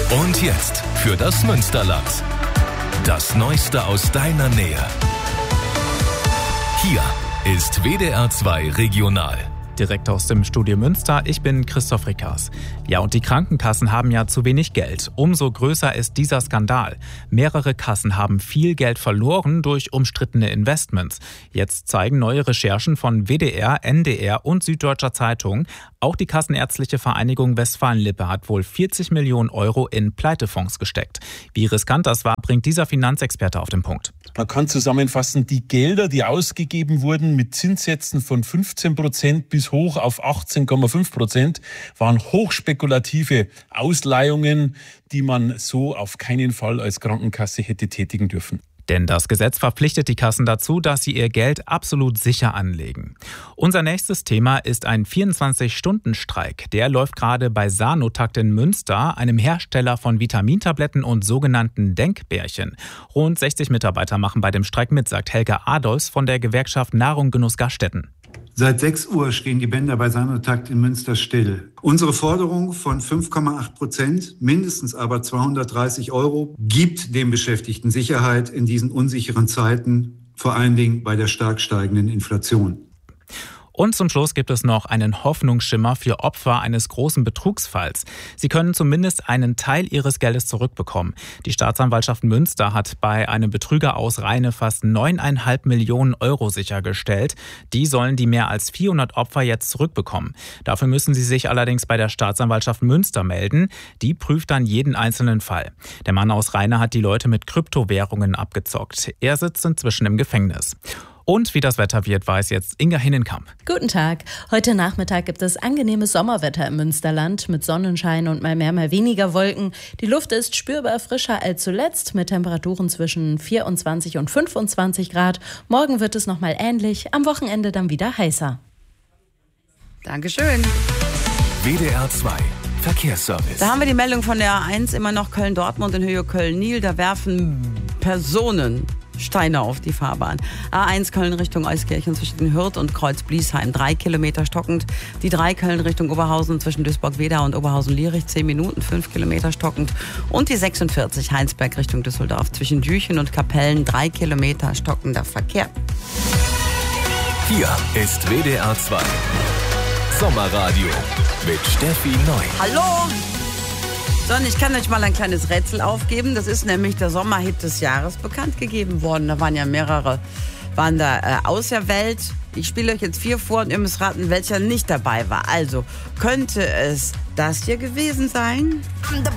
Und jetzt für das Münsterland. Das Neueste aus deiner Nähe. Hier ist WDR 2 Regional. Direkt aus dem Studio Münster, ich bin Christoph Rickers. Ja, und die Krankenkassen haben ja zu wenig Geld. Umso größer ist dieser Skandal. Mehrere Kassen haben viel Geld verloren durch umstrittene Investments. Jetzt zeigen neue Recherchen von WDR, NDR und Süddeutscher Zeitung, auch die Kassenärztliche Vereinigung Westfalen-Lippe hat wohl 40 Millionen Euro in Pleitefonds gesteckt. Wie riskant das war, bringt dieser Finanzexperte auf den Punkt. Man kann zusammenfassen, die Gelder, die ausgegeben wurden mit Zinssätzen von 15% bis hoch auf 18,5%, waren hochspekulative Ausleihungen, die man so auf keinen Fall als Krankenkasse hätte tätigen dürfen. Denn das Gesetz verpflichtet die Kassen dazu, dass sie ihr Geld absolut sicher anlegen. Unser nächstes Thema ist ein 24-Stunden-Streik. Der läuft gerade bei Sanotakt in Münster, einem Hersteller von Vitamintabletten und sogenannten Denkbärchen. Rund 60 Mitarbeiter machen bei dem Streik mit, sagt Helga Adolfs von der Gewerkschaft Nahrung Genuss Gaststätten. Seit 6 Uhr stehen die Bänder bei Sanotakt in Münster still. Unsere Forderung von 5,8%, mindestens aber 230 €, gibt den Beschäftigten Sicherheit in diesen unsicheren Zeiten, vor allen Dingen bei der stark steigenden Inflation. Und zum Schluss gibt es noch einen Hoffnungsschimmer für Opfer eines großen Betrugsfalls. Sie können zumindest einen Teil ihres Geldes zurückbekommen. Die Staatsanwaltschaft Münster hat bei einem Betrüger aus Rheine fast 9,5 Millionen € sichergestellt. Die sollen die mehr als 400 Opfer jetzt zurückbekommen. Dafür müssen sie sich allerdings bei der Staatsanwaltschaft Münster melden. Die prüft dann jeden einzelnen Fall. Der Mann aus Rheine hat die Leute mit Kryptowährungen abgezockt. Er sitzt inzwischen im Gefängnis. Und wie das Wetter wird, weiß jetzt Inga Hinnenkamp. Guten Tag. Heute Nachmittag gibt es angenehmes Sommerwetter im Münsterland mit Sonnenschein und mal mehr, mal weniger Wolken. Die Luft ist spürbar frischer als zuletzt mit Temperaturen zwischen 24 und 25 Grad. Morgen wird es nochmal ähnlich, am Wochenende dann wieder heißer. Dankeschön. WDR 2 Verkehrsservice. Da haben wir die Meldung von der A1, immer noch Köln-Dortmund in Höhe Köln-Nil. Da werfen Personen Steine auf die Fahrbahn. A1 Köln Richtung Euskirchen zwischen Hürth und Kreuz-Bliesheim 3 Kilometer stockend. Die 3 Köln Richtung Oberhausen zwischen Duisburg-Wedau und Oberhausen-Lierich 10 Minuten 5 Kilometer stockend. Und die 46 Heinsberg Richtung Düsseldorf zwischen Jüchen und Kapellen 3 Kilometer stockender Verkehr. Hier ist WDR 2 Sommerradio mit Steffi Neu. Hallo! So, und ich kann euch mal ein kleines Rätsel aufgeben. Das ist nämlich der Sommerhit des Jahres bekannt gegeben worden. Da waren ja mehrere, auserwählt. Ich spiele euch jetzt 4 vor und ihr müsst raten, welcher nicht dabei war. Also, könnte es das hier gewesen sein?